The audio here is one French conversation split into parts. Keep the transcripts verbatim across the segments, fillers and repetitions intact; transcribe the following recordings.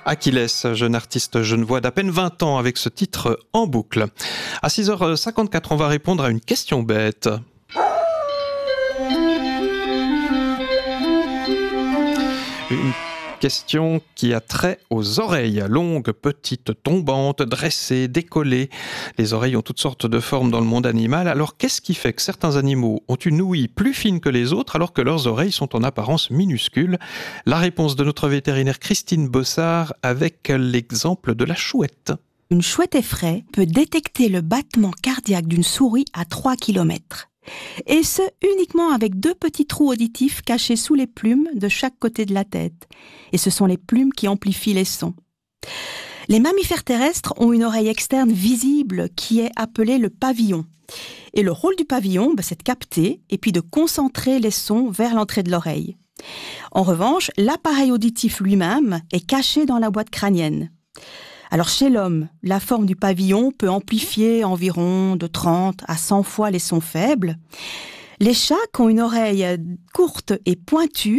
Achilles, jeune artiste genevois d'à peine vingt ans avec ce titre en boucle. À six heures cinquante-quatre, on va répondre à une question bête. Une question qui a trait aux oreilles, longues, petites, tombantes, dressées, décollées. Les oreilles ont toutes sortes de formes dans le monde animal. Alors qu'est-ce qui fait que certains animaux ont une ouïe plus fine que les autres alors que leurs oreilles sont en apparence minuscules? La réponse de notre vétérinaire Christine Bossard avec l'exemple de la chouette. Une chouette effraie peut détecter le battement cardiaque d'une souris à trois kilomètres. Et ce, uniquement avec deux petits trous auditifs cachés sous les plumes de chaque côté de la tête. Et ce sont les plumes qui amplifient les sons. Les mammifères terrestres ont une oreille externe visible qui est appelée le pavillon. Et le rôle du pavillon, ben, c'est de capter et puis de concentrer les sons vers l'entrée de l'oreille. En revanche, l'appareil auditif lui-même est caché dans la boîte crânienne. Alors chez l'homme, la forme du pavillon peut amplifier environ de trente à cent fois les sons faibles. Les chats qui ont une oreille courte et pointue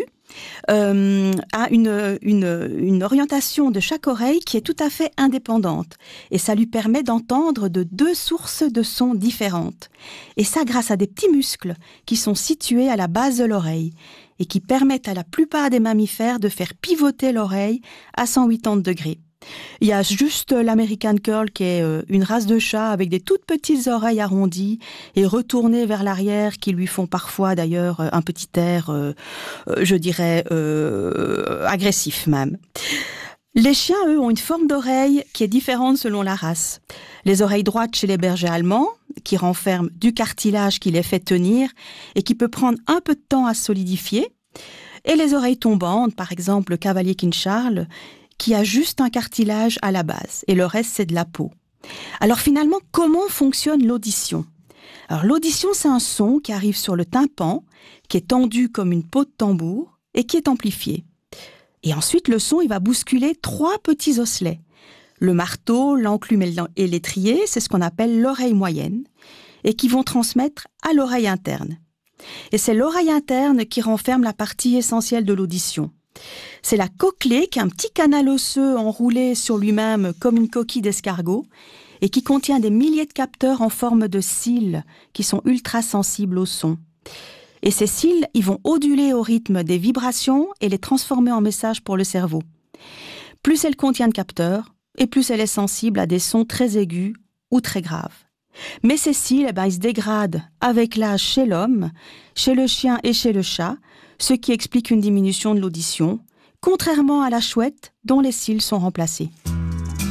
euh, a une, une, une orientation de chaque oreille qui est tout à fait indépendante. Et ça lui permet d'entendre de deux sources de sons différentes. Et ça grâce à des petits muscles qui sont situés à la base de l'oreille et qui permettent à la plupart des mammifères de faire pivoter l'oreille à cent quatre-vingts degrés. Il y a juste l'American Curl qui est une race de chat avec des toutes petites oreilles arrondies et retournées vers l'arrière qui lui font parfois d'ailleurs un petit air, euh, je dirais, euh, agressif même. Les chiens, eux, ont une forme d'oreille qui est différente selon la race. Les oreilles droites chez les bergers allemands, qui renferment du cartilage qui les fait tenir et qui peut prendre un peu de temps à solidifier. Et les oreilles tombantes, par exemple le cavalier King Charles, qui a juste un cartilage à la base, et le reste, c'est de la peau. Alors finalement, comment fonctionne l'audition? Alors l'audition, c'est un son qui arrive sur le tympan, qui est tendu comme une peau de tambour, et qui est amplifié. Et ensuite, le son, il va bousculer trois petits osselets. Le marteau, l'enclume et l'étrier, c'est ce qu'on appelle l'oreille moyenne, et qui vont transmettre à l'oreille interne. Et c'est l'oreille interne qui renferme la partie essentielle de l'audition. C'est la cochlée qui est un petit canal osseux enroulé sur lui-même comme une coquille d'escargot et qui contient des milliers de capteurs en forme de cils qui sont ultra sensibles au son. Et ces cils, ils vont oduler au rythme des vibrations et les transformer en messages pour le cerveau. Plus elle contient de capteurs et plus elle est sensible à des sons très aigus ou très graves. Mais ces cils, eh ben, ils se dégradent avec l'âge chez l'homme, chez le chien et chez le chat, ce qui explique une diminution de l'audition, contrairement à la chouette dont les cils sont remplacés.